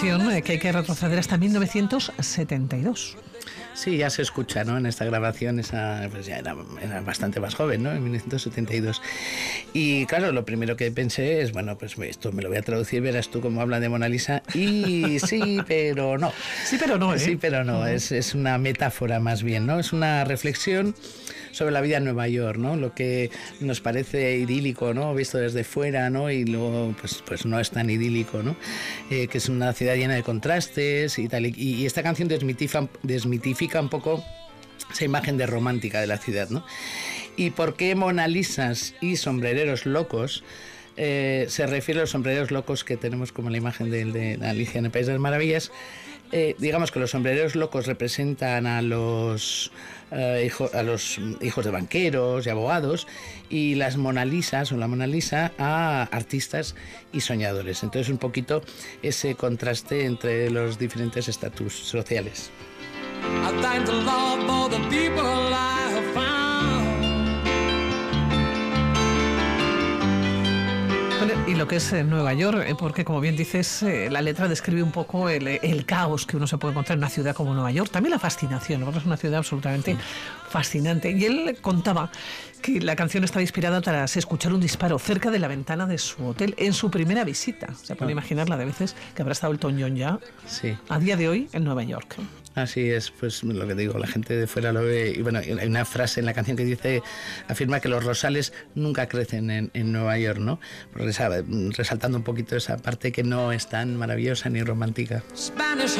canción que hay que retroceder hasta 1972. Sí, ya se escucha, ¿no? En esta grabación, pues ya era bastante más joven, ¿no? En 1972. Y claro, lo primero que pensé es, bueno, pues esto me lo voy a traducir, verás tú cómo hablan de Mona Lisa. Y sí, pero no. Sí, pero no, ¿eh? Sí, pero no. Es una metáfora más bien, ¿no? Es una reflexión sobre la vida en Nueva York, ¿no? Lo que nos parece idílico, ¿no? Visto desde fuera, ¿no? Y luego, pues no es tan idílico, ¿no? Que es una ciudad llena de contrastes y tal. Y esta canción desmitifica un poco esa imagen de romántica de la ciudad, ¿no? ¿Y por qué Mona Lisas y sombrereros locos? Se refiere a los sombrereros locos que tenemos como la imagen de Alicia en el País de las Maravillas. Digamos que los sombrereros locos representan a los hijos de banqueros y abogados, y las Mona Lisas o la Mona Lisa a artistas y soñadores. Entonces un poquito ese contraste entre los diferentes estatus sociales. Y lo que es Nueva York, porque como bien dices, la letra describe un poco el caos que uno se puede encontrar en una ciudad como Nueva York, también la fascinación, porque es una ciudad absolutamente fascinante. Y él contaba que la canción estaba inspirada tras escuchar un disparo cerca de la ventana de su hotel en su primera visita. Se puede imaginar la de veces que habrá estado Elton John ya, a día de hoy, en Nueva York. Así es, pues lo que digo, la gente de fuera lo ve. Y bueno, hay una frase en la canción que dice, afirma que los rosales nunca crecen en Nueva York, ¿no? Resaltando un poquito esa parte que no es tan maravillosa ni romántica.